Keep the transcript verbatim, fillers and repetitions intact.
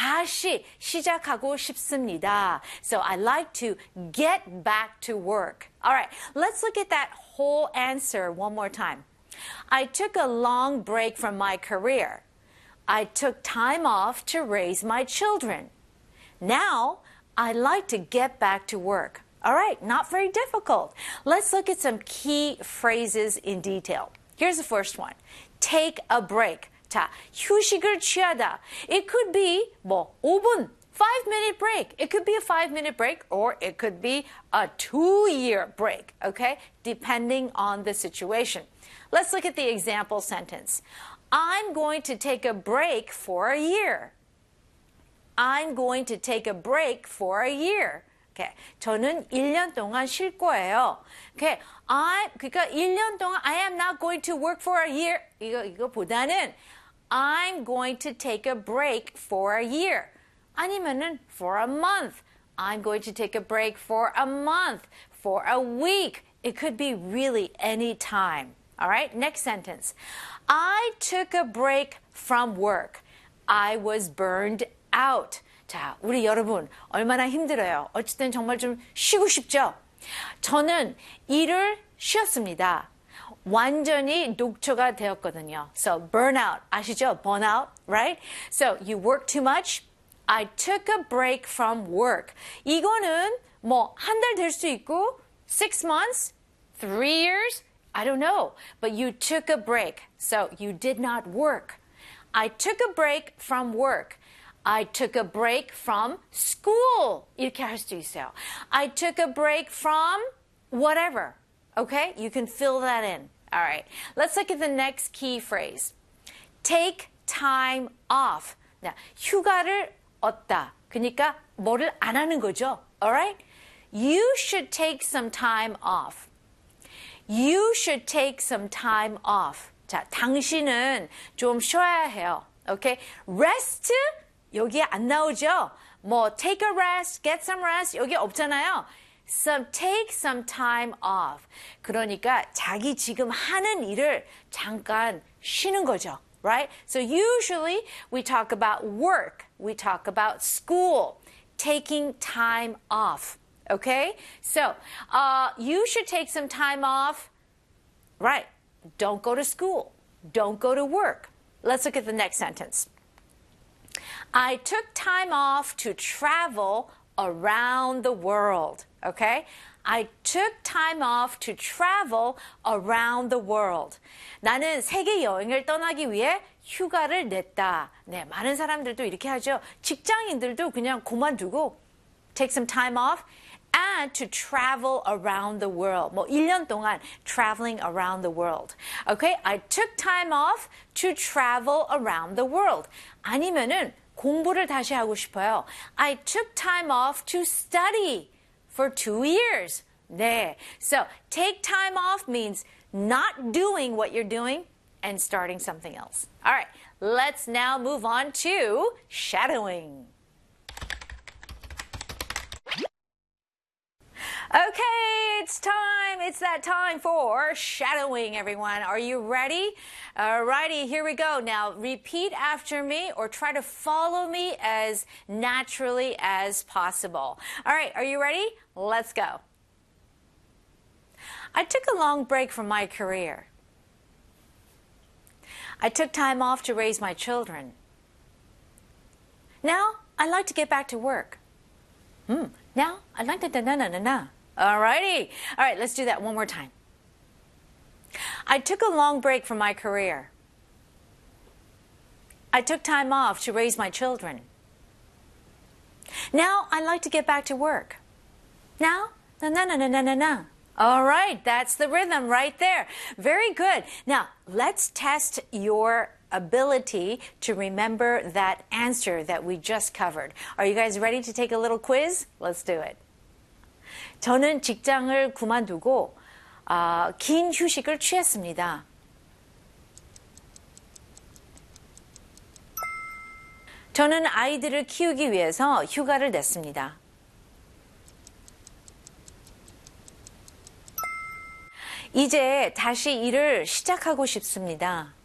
다시 시작하고 싶습니다. So I like to get back to work. All right, let's look at that whole answer one more time. I took a long break from my career. I took time off to raise my children. Now, I like to get back to work. All right, not very difficult. Let's look at some key phrases in detail. Here's the first one. Take a break. 자, 휴식을 취하다. It could be 뭐 오 분, five minute break. It could be a five minute break or it could be a two year break, okay? Depending on the situation. Let's look at the example sentence. I'm going to take a break for a year. I'm going to take a break for a year. Okay. 저는 일 년 동안 쉴 거예요. Okay. I, 그러니까 일 년 동안 I am not going to work for a year. 이거, 이거보다는 I'm going to take a break for a year. 아니면은 for a month. I'm going to take a break for a month, for a week. It could be really any time. All right, next sentence. I took a break from work. I was burned out. 자, 우리 여러분 얼마나 힘들어요. 어쨌든 정말 좀 쉬고 싶죠? 저는 일을 쉬었습니다. 완전히 녹초가 되었거든요. So burnout 아시죠? Burnout, right? So you work too much. I took a break from work. 이거는 뭐 한 달 될 수 있고 six months, three years, I don't know. But you took a break. So you did not work. I took a break from work. I took a break from school. 이렇게 할 수도 있어요. I took a break from whatever. Okay? You can fill that in. All right. Let's look at the next key phrase. Take time off. 자, 휴가를 얻다. 그러니까 뭐를 안 하는 거죠. All right? You should take some time off. You should take some time off. 자, 당신은 좀 쉬어야 해요. Okay? Rest 여기에 안 나오죠? 뭐 take a rest, get some rest 여기 없잖아요. Some take some time off. 그러니까 자기 지금 하는 일을 잠깐 쉬는 거죠. Right? So usually we talk about work, we talk about school, taking time off. Okay? So, uh, you should take some time off. Right. Don't go to school. Don't go to work. Let's look at the next sentence. I took time off to travel around the world. Okay? I took time off to travel around the world. 나는 세계 여행을 떠나기 위해 휴가를 냈다. 네, 많은 사람들도 이렇게 하죠. 직장인들도 그냥 그만두고 take some time off and to travel around the world. 뭐 일 년 동안 traveling around the world. Okay? I took time off to travel around the world. 아니면은 공부를 다시 하고 싶어요. I took time off to study for two years. 네. So, take time off means not doing what you're doing and starting something else. All right. Let's now move on to shadowing. Okay, it's time. It's that time for shadowing, everyone. Are you ready? Alrighty, here we go. Now, repeat after me or try to follow me as naturally as possible. All right, are you ready? Let's go. I took a long break from my career. I took time off to raise my children. Now, I'd like to get back to work. Hmm. Now, I'd like to da-na-na-na-na. Alrighty. All right, let's do that one more time. I took a long break from my career. I took time off to raise my children. Now, I'd like to get back to work. Now, na-na-na-na-na-na. All right, that's the rhythm right there. Very good. Now, let's test your ability to remember that answer that we just covered. Are you guys ready to take a little quiz? Let's do it. 저는 직장을 그만두고 어, 긴 휴식을 취했습니다. 저는 아이들을 키우기 위해서 휴가를 냈습니다. 이제 다시 일을 시작하고 싶습니다.